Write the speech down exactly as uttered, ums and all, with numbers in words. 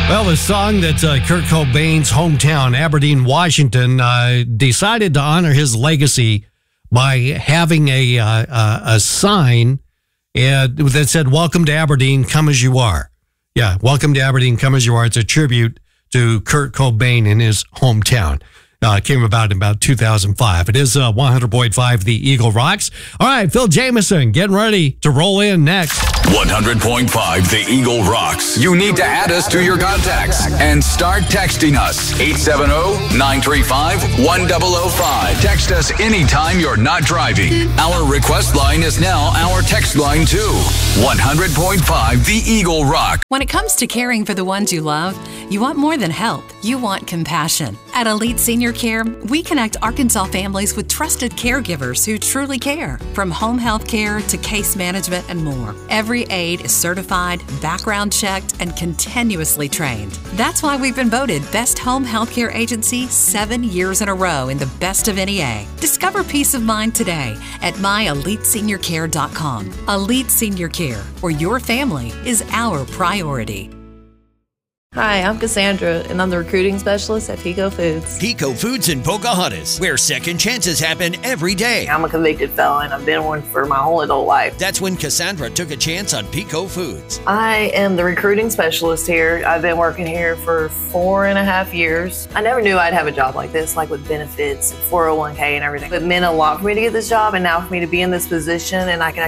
Well, the song that uh, Kurt Cobain's hometown, Aberdeen, Washington, uh, decided to honor his legacy by having a uh, uh, a sign uh, that said, "Welcome to Aberdeen, come as you are." Yeah, "Welcome to Aberdeen, come as you are." It's a tribute to Kurt Cobain in his hometown. Uh, it came about in about two thousand five. It is uh, one hundred point five The Eagle Rocks. All right, Phil Jameson getting ready to roll in next. one hundred point five The Eagle Rocks. You need to add us to your contacts and start texting us. eight seven zero, nine three five, one zero zero five. Text us anytime you're not driving. Our request line is now our text line too. one hundred point five The Eagle Rock. When it comes to caring for the ones you love, you want more than help. You want compassion. At Elite Senior Care, we connect Arkansas families with trusted caregivers who truly care. From home health care to case management and more. Every aide is certified, background checked, and continuously trained. That's why we've been voted Best Home Healthcare Agency seven years in a row in the Best of N E A. Discover peace of mind today at my elite senior care dot com. Elite Senior Care, where your family is our priority. Hi, I'm Cassandra, and I'm the recruiting specialist at Pico Foods. Pico Foods in Pocahontas, where second chances happen every day. I'm a convicted felon. I've been one for my whole adult life. That's when Cassandra took a chance on Pico Foods. I am the recruiting specialist here. I've been working here for four and a half years. I never knew I'd have a job like this, like with benefits, four oh one k and everything. It meant a lot for me to get this job, and now for me to be in this position, and I can